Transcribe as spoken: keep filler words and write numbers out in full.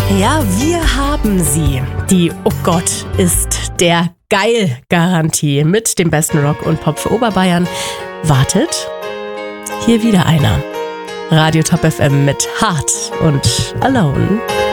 Ja, wir haben sie. Die Oh Gott ist der Geil-Garantie mit dem besten Rock und Pop für Oberbayern. Wartet, hier wieder einer. Radio Top F M mit Hart und Alone.